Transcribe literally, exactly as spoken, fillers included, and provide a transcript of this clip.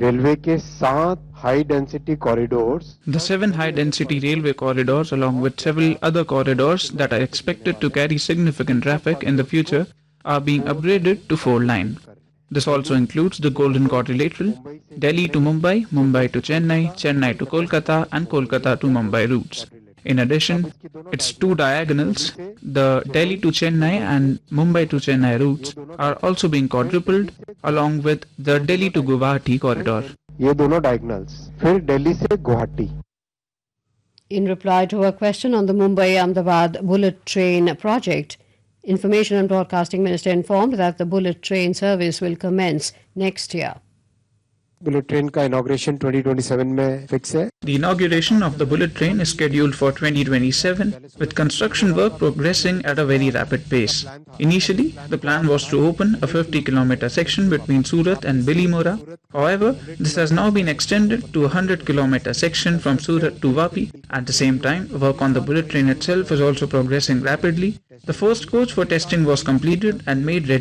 Railway के सात high density corridors. The seven high-density railway corridors, along with several other corridors that are expected to carry significant traffic in the future, are being upgraded to four-line. This also includes the Golden Quadrilateral, Delhi to Mumbai, Mumbai to Chennai, Chennai to Kolkata, and Kolkata to Mumbai routes. In addition, its two diagonals, the Delhi to Chennai and Mumbai to Chennai routes, are also being quadrupled, along with the Delhi to Guwahati corridor. ये दोनों diagonals, फिर दिल्ली से Guwahati. In reply to a question on the Mumbai-Ahmedabad bullet train project, Information and Broadcasting Minister informed that the bullet train service will commence next year. Bullet train का inauguration twenty twenty-seven में fix है. The inauguration of the bullet train is scheduled for twenty twenty-seven, with construction work progressing at a very rapid pace. Initially, the plan was to open a fifty kilometer section between Surat and Bilimora. However, this has now been extended to a one hundred kilometer section from Surat to Vapi. At the same time, work on the bullet train itself is also progressing rapidly. The first coach for testing was completed and made ready